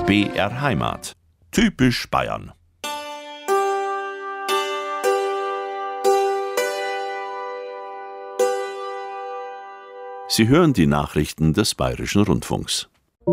BR Heimat. Typisch Bayern. Sie hören die Nachrichten des Bayerischen Rundfunks.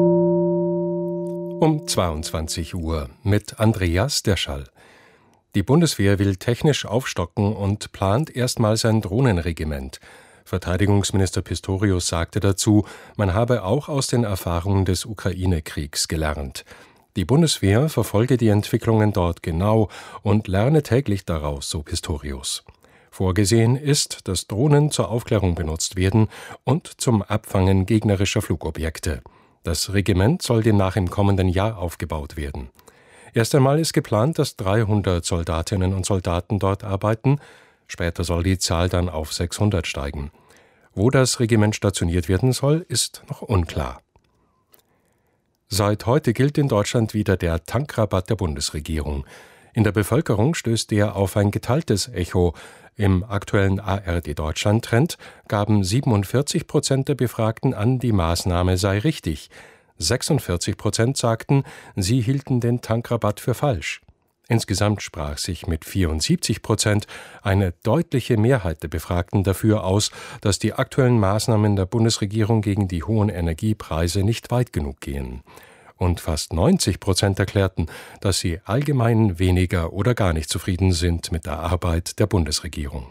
Um 22 Uhr mit Andreas Derschall. Die Bundeswehr will technisch aufstocken und plant erstmals ein Drohnenregiment. Verteidigungsminister Pistorius sagte dazu, man habe auch aus den Erfahrungen des Ukraine-Kriegs gelernt. Die Bundeswehr verfolge die Entwicklungen dort genau und lerne täglich daraus, so Pistorius. Vorgesehen ist, dass Drohnen zur Aufklärung benutzt werden und zum Abfangen gegnerischer Flugobjekte. Das Regiment soll demnach im kommenden Jahr aufgebaut werden. Erst einmal ist geplant, dass 300 Soldatinnen und Soldaten dort arbeiten. Später soll die Zahl dann auf 600 steigen. Wo das Regiment stationiert werden soll, ist noch unklar. Seit heute gilt in Deutschland wieder der Tankrabatt der Bundesregierung. In der Bevölkerung stößt er auf ein geteiltes Echo. Im aktuellen ARD-Deutschland-Trend gaben 47% der Befragten an, die Maßnahme sei richtig. 46% sagten, sie hielten den Tankrabatt für falsch. Insgesamt sprach sich mit 74% eine deutliche Mehrheit der Befragten dafür aus, dass die aktuellen Maßnahmen der Bundesregierung gegen die hohen Energiepreise nicht weit genug gehen. Und fast 90% erklärten, dass sie allgemein weniger oder gar nicht zufrieden sind mit der Arbeit der Bundesregierung.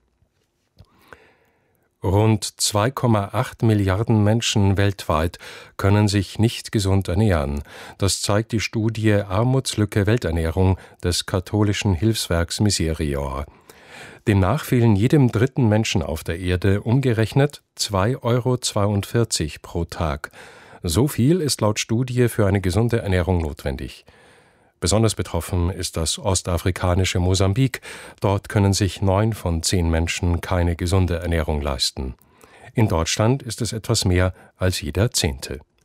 Rund 2,8 Milliarden Menschen weltweit können sich nicht gesund ernähren. Das zeigt die Studie Armutslücke Welternährung des katholischen Hilfswerks Miserior. Demnach fehlen jedem dritten Menschen auf der Erde umgerechnet 2,42 € pro Tag. So viel ist laut Studie für eine gesunde Ernährung notwendig. Besonders betroffen ist das ostafrikanische Mosambik. Dort können sich 9 von 10 Menschen keine gesunde Ernährung leisten. In Deutschland ist es etwas mehr als jeder 10.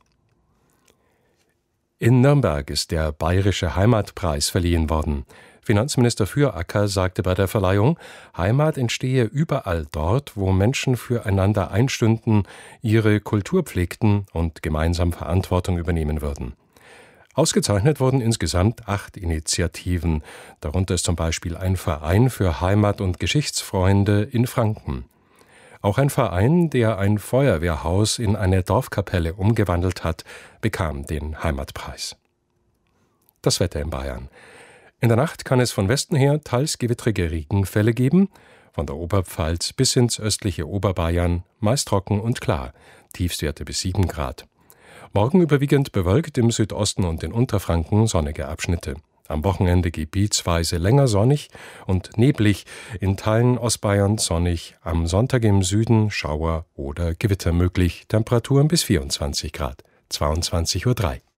In Nürnberg ist der Bayerische Heimatpreis verliehen worden. Finanzminister Füracker sagte bei der Verleihung, Heimat entstehe überall dort, wo Menschen füreinander einstünden, ihre Kultur pflegten und gemeinsam Verantwortung übernehmen würden. Ausgezeichnet wurden insgesamt 8 Initiativen. Darunter ist zum Beispiel ein Verein für Heimat- und Geschichtsfreunde in Franken. Auch ein Verein, der ein Feuerwehrhaus in eine Dorfkapelle umgewandelt hat, bekam den Heimatpreis. Das Wetter in Bayern. In der Nacht kann es von Westen her teils gewittrige Regenfälle geben, von der Oberpfalz bis ins östliche Oberbayern, meist trocken und klar, Tiefstwerte bis 7 Grad. Morgen überwiegend bewölkt, im Südosten und in Unterfranken sonnige Abschnitte. Am Wochenende gebietsweise länger sonnig und neblig, in Teilen Ostbayerns sonnig, am Sonntag im Süden Schauer oder Gewitter möglich, Temperaturen bis 24 Grad, 22:03 Uhr.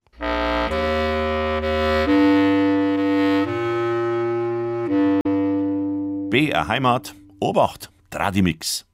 BR Heimat, Obacht, Tradimix.